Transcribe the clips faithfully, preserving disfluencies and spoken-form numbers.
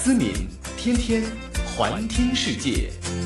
思敏天天环听世界。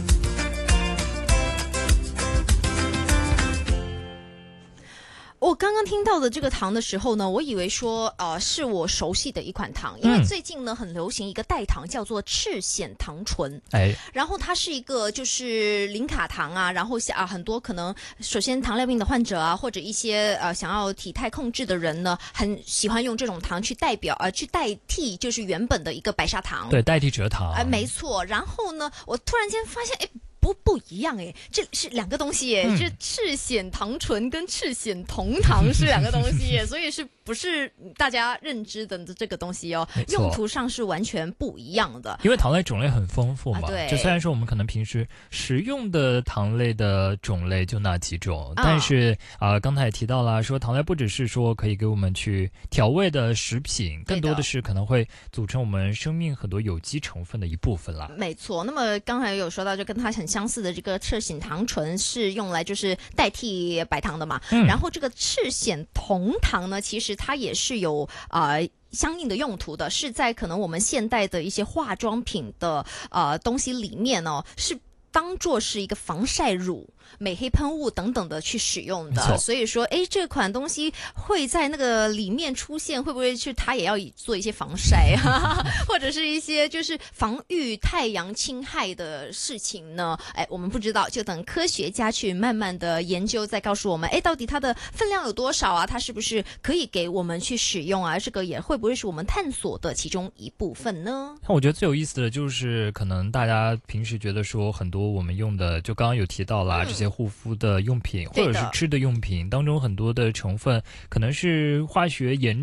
我刚刚听到的这个糖的时候呢，我以为说呃是我熟悉的一款糖，因为最近呢很流行一个代糖叫做赤藓糖醇，哎，然后它是一个就是零卡糖啊，然后啊很多可能首先糖尿病的患者啊，或者一些呃想要体态控制的人呢，很喜欢用这种糖去代表呃去代替就是原本的一个白砂糖， 对，代替蔗糖， 哎、呃，没错。然后呢，我突然间发现，哎。不不一样哎，这是两个东西耶，嗯、是赤藓糖醇跟赤藓酮糖是两个东西耶，所以是不是大家认知的这个东西哦？用途上是完全不一样的。 因为糖类种类很丰富嘛， 啊、对， 就虽然说我们可能平时食用的糖类的种类就那几种，啊、但是啊、呃，刚才也提到了，说糖类不只是说可以给我们去调味的食品，更多的是可能会组成我们生命很多有机成分的一部分啦。 没错，那么刚才有说到，就跟它很相似的这个赤藓糖醇是用来就是代替白糖的嘛，嗯、然后这个赤藓酮糖呢，其实它也是有啊。呃相应的用途的，是在可能我们现代的一些化妆品的呃东西里面哦，是当作是一个防晒乳、美黑喷雾等等的去使用的。所以说，哎，这款东西会在那个里面出现，会不会是它也要做一些防晒啊，或者是一些就是防御太阳侵害的事情呢？哎，我们不知道，就等科学家去慢慢的研究，再告诉我们，哎，到底它的分量有多少啊？它是不是可以给我们去使用啊？这个也会不会是我们探索的其中一部分呢？ 那我觉得最有意思的就是，可能大家平时觉得说很多我们用的，就刚刚有提到啦，嗯、这些护肤的用品或者是吃的用品当中，很多的成分可能是化学研